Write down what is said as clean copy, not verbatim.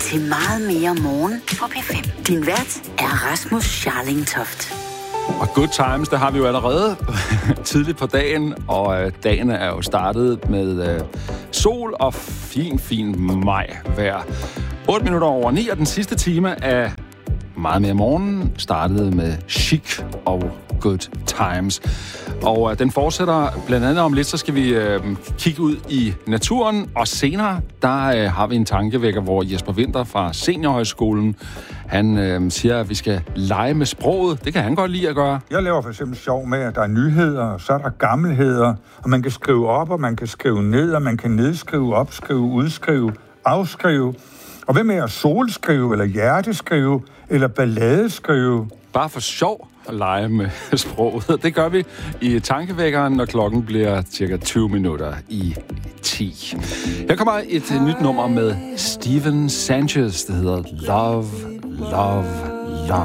til Meget mere morgen på P5. Din vært er Rasmus Scharlingtoft. Og good times, det har vi jo allerede tidligt på dagen, og dagen er jo startet med sol og fin majvejr. 8 minutter over 9, og den sidste time af Meget mere morgen startede med Chic og Good Times. Og den fortsætter blandt andet om lidt, så skal vi kigge ud i naturen, og senere, der har vi en tankevækker, hvor Jesper Winther fra Seniorhøjskolen, han siger, at vi skal lege med sproget. Det kan han godt lide at gøre. Jeg laver for eksempel sjov med, at der er nyheder, så er der gammelheder, og man kan skrive op, og man kan skrive ned, og man kan nedskrive, opskrive, udskrive, afskrive. Og hvad med at solskrive, eller hjerteskrive, eller balladeskrive? Bare for sjov at lege med sproget. Det gør vi i tankevækkeren, når klokken bliver cirka 20 minutter i 10. Her kommer et nyt nummer med Steven Sanchez, det hedder Love, Love, Love.